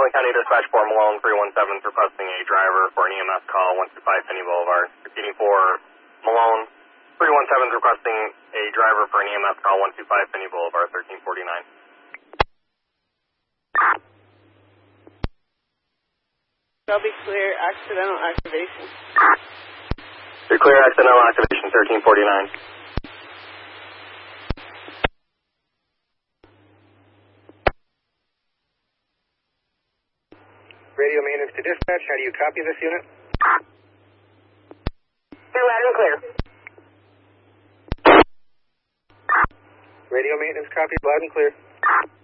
Franklin County Dispatch 4 Malone 317 requesting a driver for an EMS call 125 Penny Boulevard. Repeating for Malone 317 requesting a driver for an EMS call 125 Penny Boulevard 1349. Shall be clear, accidental activation. You're clear, accidental activation 1349. Radio maintenance to dispatch, how do you copy this unit? Clear, loud and clear. Radio maintenance copy, loud and clear.